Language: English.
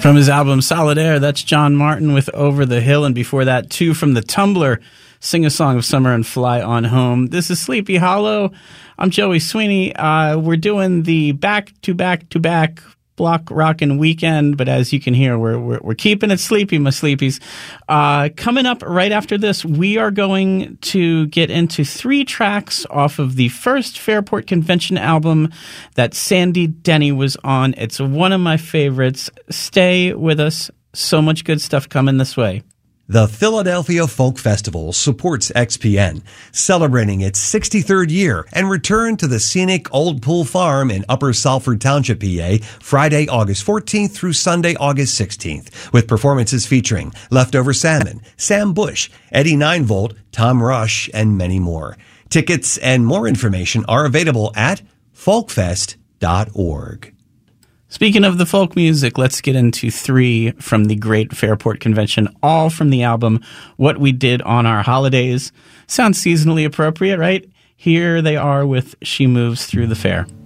From his album Solidaire, that's John Martin with Over the Hill, and before that, two from the Tumbler, Sing a Song of Summer and Fly on Home. This is Sleepy Hollow. I'm Joey Sweeney. We're doing the back-to-back-to-back block rockin' weekend, but as you can hear, we're keeping it sleepy, my sleepies. Coming up right after this, we are going to get into 3 tracks off of the first Fairport Convention album that Sandy Denny was on. It's one of my favorites. Stay with us. So much good stuff coming this way. The Philadelphia Folk Festival supports XPN, celebrating its 63rd year and return to the scenic Old Pool Farm in Upper Salford Township, PA, Friday, August 14th through Sunday, August 16th, with performances featuring Leftover Salmon, Sam Bush, Eddie 9-Volt, Tom Rush, and many more. Tickets and more information are available at folkfest.org. Speaking of the folk music, let's get into 3 from the Great Fairport Convention, all from the album What We Did on Our Holidays. Sounds seasonally appropriate, right? Here they are with She Moves Through the Fair.